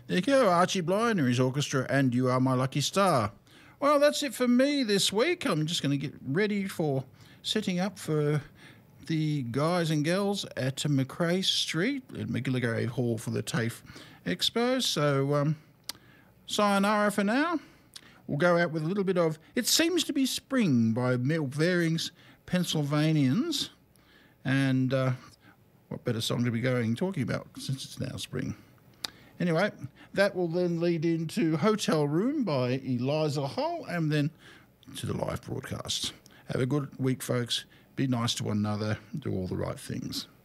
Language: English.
There you go, Archie Blind and his orchestra, and You Are My Lucky Star. Well, that's it for me this week. I'm just going to get ready for setting up for the guys and girls at McRae Street at McGilligrave Hall for the TAFE Expo. So, sayonara for now. We'll go out with a little bit of It Seems to Be Spring by Mel Vering's Pennsylvanians. And what better song to be talking about since it's now spring? Anyway, that will then lead into Hotel Room by Eliza Hull and then to the live broadcast. Have a good week, folks. Be nice to one another. Do all the right things.